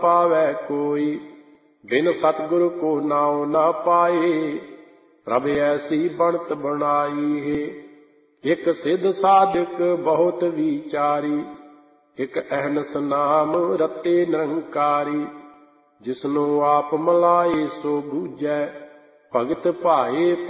पावै कोई। बिन सतगुरु को नाव ना पाए, प्रभ ऐसी बनत बनाई है। एक सिद्ध साधक बहुत विचारी, एक अहनस नाम रते निरंकारी। जिसनो आप मिलाए सो बूझै, भगत भाए